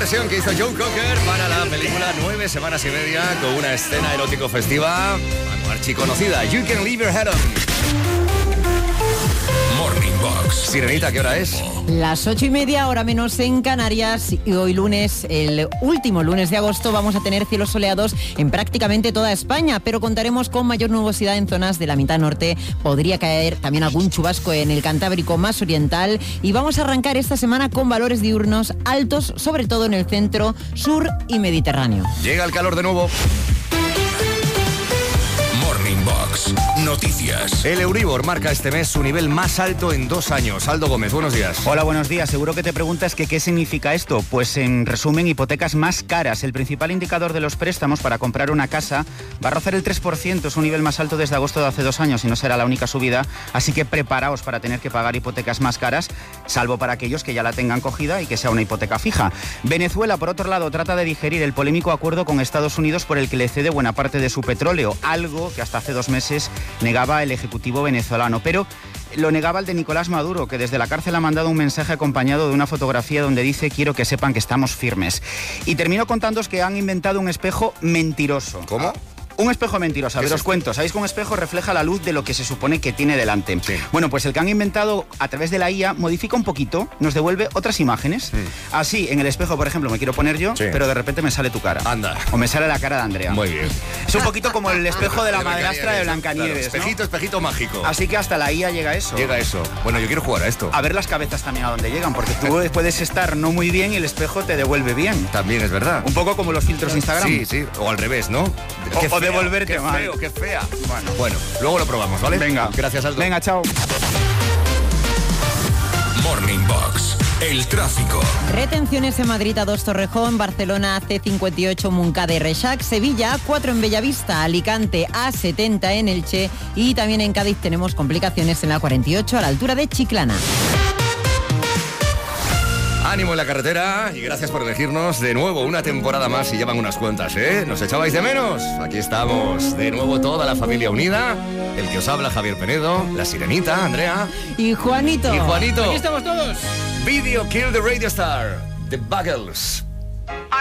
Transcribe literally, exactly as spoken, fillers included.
versión que hizo Joe Cocker para la película Nueve semanas y media con una escena erótico festiva archiconocida. You Can Leave Your Head On. Morning Box. Sirenita, ¿qué hora es? Las ocho y media, hora menos en Canarias. Y hoy lunes, el último lunes de agosto, vamos a tener cielos soleados en prácticamente toda España, pero contaremos con mayor nubosidad en zonas de la mitad norte. Podría caer también algún chubasco en el Cantábrico más oriental. Y vamos a arrancar esta semana con valores diurnos altos, sobre todo en el centro, sur y Mediterráneo. Llega el calor de nuevo. Box. Noticias. El Euribor marca este mes su nivel más alto en dos años. Aldo Gómez, buenos días. Hola, buenos días. Seguro que te preguntas que qué significa esto. Pues en resumen, hipotecas más caras. El principal indicador de los préstamos para comprar una casa va a rozar el tres por ciento. Es un nivel más alto desde agosto de hace dos años y no será la única subida. Así que preparaos para tener que pagar hipotecas más caras, salvo para aquellos que ya la tengan cogida y que sea una hipoteca fija. Venezuela, por otro lado, trata de digerir el polémico acuerdo con Estados Unidos por el que le cede buena parte de su petróleo, algo que hasta hace dos meses negaba el ejecutivo venezolano, pero lo negaba el de Nicolás Maduro, que desde la cárcel ha mandado un mensaje acompañado de una fotografía donde dice: quiero que sepan que estamos firmes. Y termino contándoos que han inventado un espejo mentiroso. ¿Cómo? Un espejo mentiroso, a ver, os cuento. Sabéis que un espejo refleja la luz de lo que se supone que tiene delante. Sí. Bueno, pues el que han inventado a través de la I A modifica un poquito, nos devuelve otras imágenes. Sí. Así, en el espejo, por ejemplo, me quiero poner yo, sí, pero de repente me sale tu cara. Anda. O me sale la cara de Andrea. Muy bien. Es un poquito como el espejo de la madrastra de Blancanieves, claro, espejito, ¿no? espejito mágico. Así que hasta la I A llega a eso. Llega a eso. Bueno, yo quiero jugar a esto. A ver las cabezas también a dónde llegan, porque tú puedes estar no muy bien y el espejo te devuelve bien. También es verdad. Un poco como los filtros de Instagram. Sí, sí. O al revés, ¿no? O, o devolverte mal. Qué fea. Bueno, bueno, luego lo probamos, ¿vale? Venga. Gracias, Aldo. Venga, chao. Morning Box. El tráfico. Retenciones en Madrid A dos Torrejón, Barcelona C cincuenta y ocho Moncada y Reixac, Sevilla A cuatro en Bellavista, Alicante A setenta en Elche y también en Cádiz tenemos complicaciones en la cuarenta y ocho a la altura de Chiclana. Ánimo en la carretera y gracias por elegirnos de nuevo una temporada más y llevan unas cuantas, ¿eh? ¿Nos echabais de menos? Aquí estamos, de nuevo toda la familia unida. El que os habla, Javier Penedo, la Sirenita, Andrea. Y Juanito. Y Juanito. Aquí estamos todos. Video Kill the Radio Star, The Buggles.